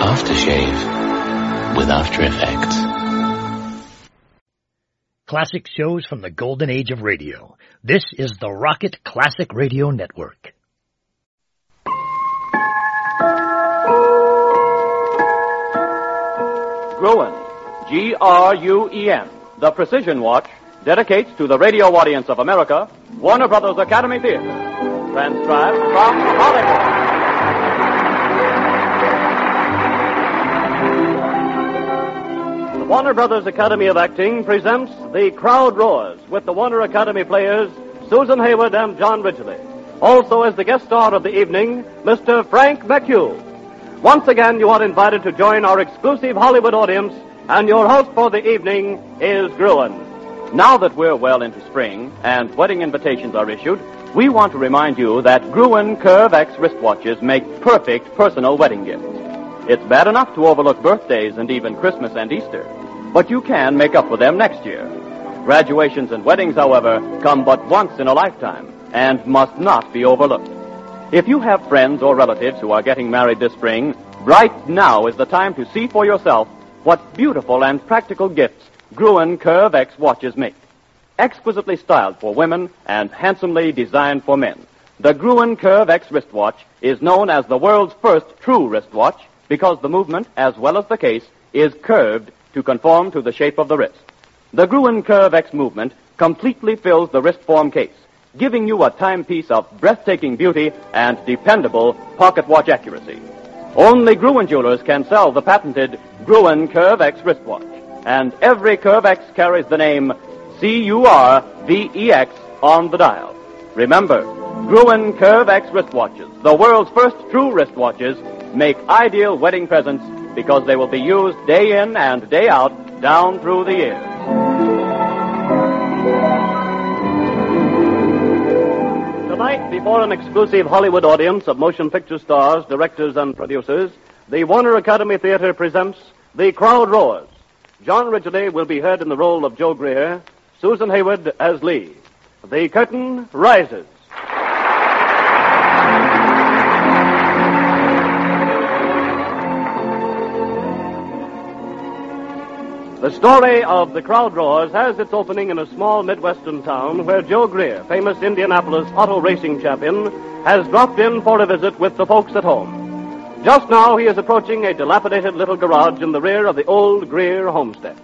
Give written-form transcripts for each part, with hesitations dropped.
Aftershave with After Effects. Classic shows from the golden age of radio. This is the Rocket Classic Radio Network. Gruen, Gruen, the Precision Watch, dedicates to the radio audience of America Warner Brothers Academy Theater. Transcribed from Hollywood. The Warner Brothers Academy of Acting presents The Crowd Roars with the Warner Academy players Susan Hayward and John Ridgely. Also as the guest star of the evening, Mr. Frank McHugh. Once again, you are invited to join our exclusive Hollywood audience, and your host for the evening is Gruen. Now that we're well into spring and wedding invitations are issued, we want to remind you that Gruen Curve X wristwatches make perfect personal wedding gifts. It's bad enough to overlook birthdays and even Christmas and Easter, but you can make up for them next year. Graduations and weddings, however, come but once in a lifetime and must not be overlooked. If you have friends or relatives who are getting married this spring, right now is the time to see for yourself what beautiful and practical gifts Gruen Curve X watches make. Exquisitely styled for women and handsomely designed for men, the Gruen Curve X wristwatch is known as the world's first true wristwatch because the movement, as well as the case, is curved to conform to the shape of the wrist. The Gruen Curve X movement completely fills the wrist form case, giving you a timepiece of breathtaking beauty and dependable pocket watch accuracy. Only Gruen Jewelers can sell the patented Gruen Curve X wristwatch, and every Curve X carries the name CURVEX on the dial. Remember, Gruen Curve X wristwatches, the world's first true wristwatches, make ideal wedding presents because they will be used day in and day out down through the years. Tonight, before an exclusive Hollywood audience of motion picture stars, directors, and producers, the Warner Academy Theater presents The Crowd Roars. John Ridgely will be heard in the role of Joe Greer, Susan Hayward as Lee. The curtain rises. The story of The Crowd Roars has its opening in a small Midwestern town where Joe Greer, famous Indianapolis auto racing champion, has dropped in for a visit with the folks at home. Just now, he is approaching a dilapidated little garage in the rear of the old Greer homestead.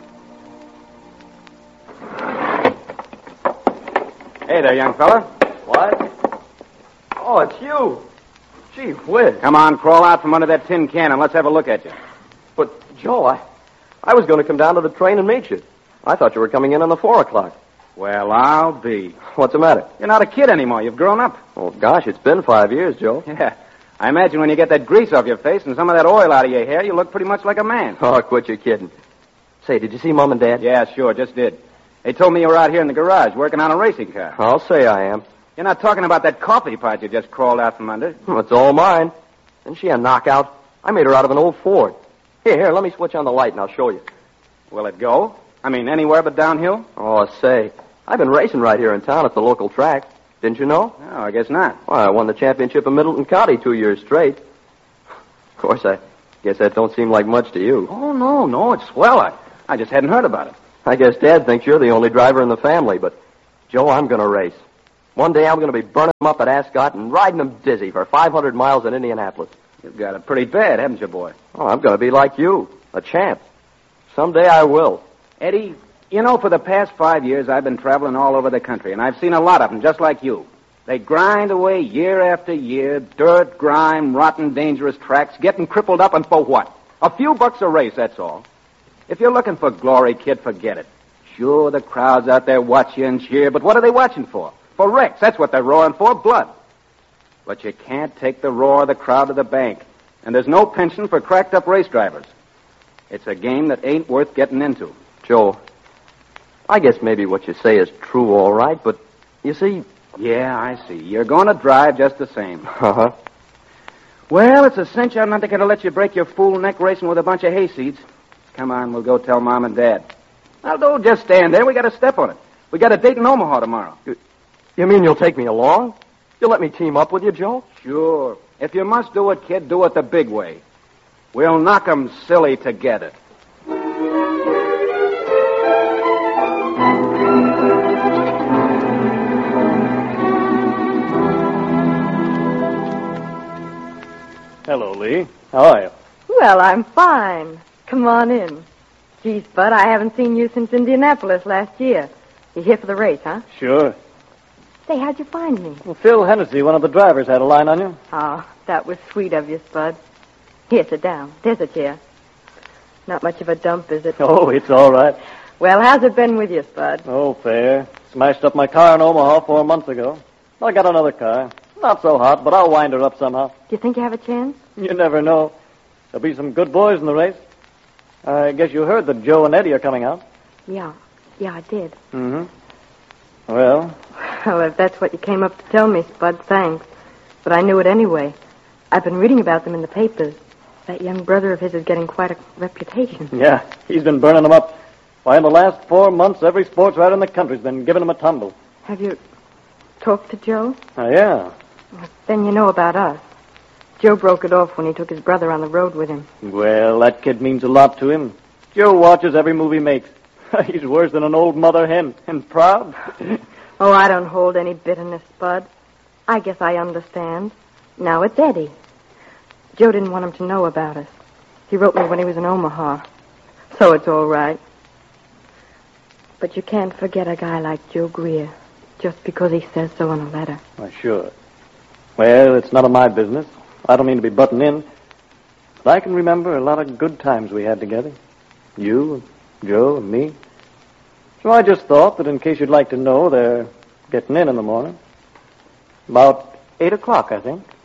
Hey there, young fella. What? Oh, it's you. Gee whiz. Come on, crawl out from under that tin can and let's have a look at you. But, Joe, I was going to come down to the train and meet you. I thought you were coming in on the 4 o'clock. Well, I'll be. What's the matter? You're not a kid anymore. You've grown up. Oh, gosh, it's been 5 years, Joe. Yeah. I imagine when you get that grease off your face and some of that oil out of your hair, you look pretty much like a man. Oh, quit your kidding. Say, did you see Mom and Dad? Yeah, sure, just did. They told me you were out here in the garage working on a racing car. I'll say I am. You're not talking about that coffee pot you just crawled out from under? It's all mine. Isn't she a knockout? I made her out of an old Ford. Here, let me switch on the light and I'll show you. Will it go? I mean, anywhere but downhill? Oh, say, I've been racing right here in town at the local track. Didn't you know? No, I guess not. Well, I won the championship of Middleton County 2 years straight. Of course, I guess that don't seem like much to you. Oh, no, it's swell. I just hadn't heard about it. I guess Dad thinks you're the only driver in the family, but, Joe, I'm going to race. One day I'm going to be burning them up at Ascot and riding them dizzy for 500 miles in Indianapolis. You've got it pretty bad, haven't you, boy? Oh, I'm going to be like you, a champ. Someday I will. Eddie, you know, for the past 5 years, I've been traveling all over the country, and I've seen a lot of them just like you. They grind away year after year, dirt, grime, rotten, dangerous tracks, getting crippled up, and for what? A few bucks a race, that's all. If you're looking for glory, kid, forget it. Sure, the crowds out there watch you and cheer, but what are they watching for? For wrecks. That's what they're roaring for, blood. But you can't take the roar of the crowd to the bank, and there's no pension for cracked-up race drivers. It's a game that ain't worth getting into. Joe, I guess maybe what you say is true, all right, but you see... Yeah, I see. You're going to drive just the same. Uh-huh. Well, it's a cinch I'm not going to let you break your fool neck racing with a bunch of hayseeds. Come on, we'll go tell Mom and Dad. Now, don't just stand there. We got to step on it. We got a date in Omaha tomorrow. You mean you'll take me along? You'll let me team up with you, Joe? Sure. If you must do it, kid, do it the big way. We'll knock 'em silly to get it. Hello, Lee. How are you? Well, I'm fine. Come on in. Gee, Spud, I haven't seen you since Indianapolis last year. You here for the race, huh? Sure. Say, how'd you find me? Well, Phil Hennessy, one of the drivers, had a line on you. Oh, that was sweet of you, Spud. Here, sit down. There's a chair. Not much of a dump, is it? Oh, it's all right. Well, how's it been with you, Spud? Oh, fair. Smashed up my car in Omaha 4 months ago. I got another car. Not so hot, but I'll wind her up somehow. Do you think you have a chance? You never know. There'll be some good boys in the race. I guess you heard that Joe and Eddie are coming out. Yeah, I did. Mm-hmm. Well, Well, if that's what you came up to tell me, Spud, thanks. But I knew it anyway. I've been reading about them in the papers. That young brother of his is getting quite a reputation. yeah, he's been burning them up. Why, in the last 4 months, every sports writer in the country's been giving him a tumble. Have you talked to Joe? Yeah. Then you know about us. Joe broke it off when he took his brother on the road with him. Well, that kid means a lot to him. Joe watches every move he makes. He's worse than an old mother hen, and proud. Oh, I don't hold any bitterness, Spud. I guess I understand. Now it's Eddie. Joe didn't want him to know about us. He wrote me when he was in Omaha. So it's all right. But you can't forget a guy like Joe Greer just because he says so in a letter. Why, sure. Well, it's none of my business. I don't mean to be butting in. But I can remember a lot of good times we had together. You and Joe and me. So I just thought that in case you'd like to know, they're getting in the morning. About 8 o'clock, I think.